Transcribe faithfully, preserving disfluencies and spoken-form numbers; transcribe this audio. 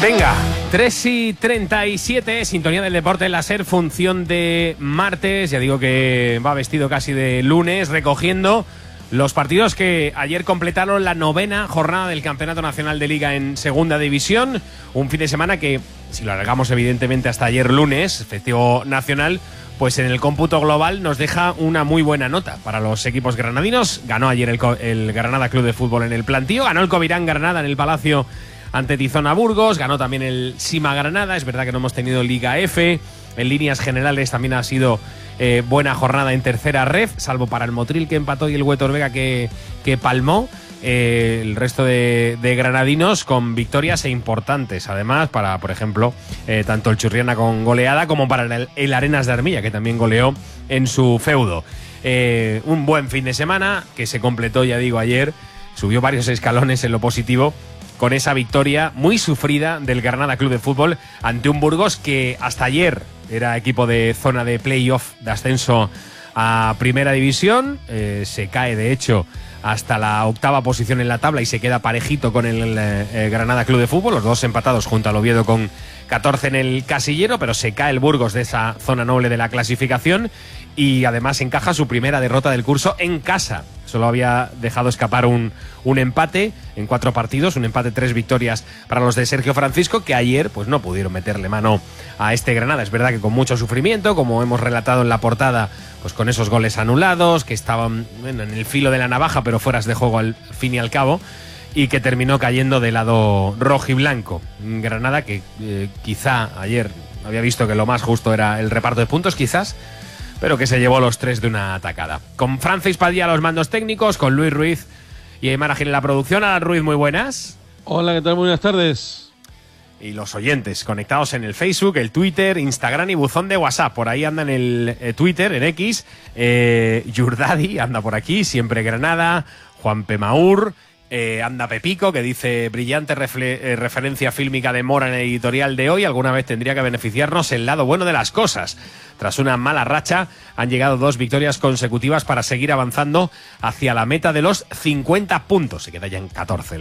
Venga, tres y treinta y siete, sintonía del deporte en la SER, función de martes. Ya digo que va vestido casi de lunes, recogiendo los partidos que ayer completaron la novena jornada del Campeonato Nacional de Liga en Segunda División. Un fin de semana que, si lo alargamos evidentemente hasta ayer lunes, festivo nacional, pues en el cómputo global nos deja una muy buena nota para los equipos granadinos. Ganó ayer el, el Granada Club de Fútbol en el Plantío, ganó el Covirán Granada en el Palacio ante Tizona Burgos, ganó también el Sima Granada. Es verdad que no hemos tenido Liga F. En líneas generales también ha sido eh, buena jornada en tercera ref, salvo para el Motril que empató y el Huetor Vega que, que palmó. Eh, el resto de, de granadinos con victorias e importantes, además, para, por ejemplo, eh, tanto el Churriana con goleada como para el, el Arenas de Armilla, que también goleó en su feudo. Eh, un buen fin de semana que se completó, ya digo, ayer. Subió varios escalones en lo positivo con esa victoria muy sufrida del Granada Club de Fútbol ante un Burgos que hasta ayer era equipo de zona de playoff de ascenso a Primera División. Eh, se cae, de hecho, hasta la octava posición en la tabla y se queda parejito con el eh, Granada Club de Fútbol, los dos empatados junto al Oviedo con catorce en el casillero, pero se cae el Burgos de esa zona noble de la clasificación y además encaja su primera derrota del curso en casa. Solo había dejado escapar un, un empate en cuatro partidos, un empate, tres victorias para los de Sergio Francisco, que ayer pues no pudieron meterle mano a este Granada. Es verdad que con mucho sufrimiento, como hemos relatado en la portada, pues con esos goles anulados, que estaban bueno, en el filo de la navaja, pero fueras de juego al fin y al cabo, y que terminó cayendo del lado rojo y blanco. Granada que eh, quizá ayer había visto que lo más justo era el reparto de puntos, quizás, pero que se llevó los tres de una atacada. Con Francis Padilla a los mandos técnicos, con Luis Ruiz y Aymar Gil en la producción. Hola Ruiz, muy buenas. Hola, ¿qué tal? Muy buenas tardes. Y los oyentes conectados en el Facebook, el Twitter, Instagram y buzón de WhatsApp. Por ahí anda en el eh, Twitter, en X. Eh, Yurdadi anda por aquí, siempre Granada. Juan Pemaur. Eh, anda Pepico, que dice brillante refle- eh, referencia fílmica de Mora en el editorial de hoy. Alguna vez tendría que beneficiarnos el lado bueno de las cosas. Tras una mala racha, han llegado dos victorias consecutivas para seguir avanzando hacia la meta de los cincuenta puntos. Se queda ya en catorce el